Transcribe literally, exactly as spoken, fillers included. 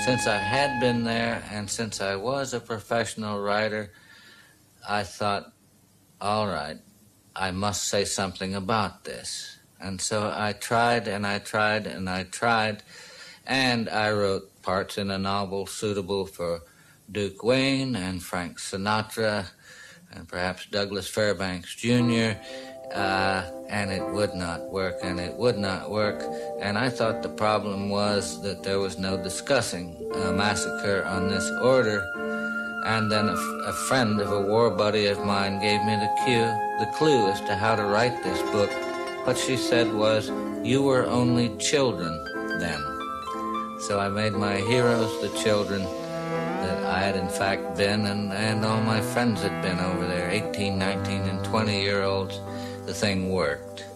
Since I had been there and since I was a professional writer, I thought, all right, I must say something about this. And so I tried and I tried and I tried, and I wrote parts in a novel suitable for Duke Wayne and Frank Sinatra and perhaps Douglas Fairbanks Junior, uh, and it would not work, and it would not work. And I thought the problem was that there was no discussing a massacre on this order. And then a, a friend of a war buddy of mine gave me the cue, the clue as to how to write this book. What she said was, you were only children then. So I made my heroes the children that I had in fact been, and, and all my friends had been over there, eighteen, nineteen, and twenty-year-olds. The thing worked.